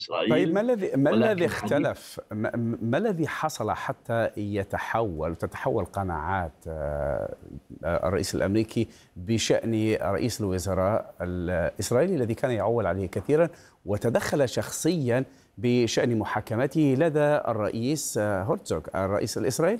طيب إسرائيل. ما الذي ولكن حديث اختلف؟ ما الذي حصل حتى تتحول قناعات الرئيس الأمريكي بشأن رئيس الوزراء الإسرائيلي الذي كان يعول عليه كثيرا، وتدخل شخصيا بشأن محاكمته لدى الرئيس هرتزوغ الرئيس الإسرائيلي؟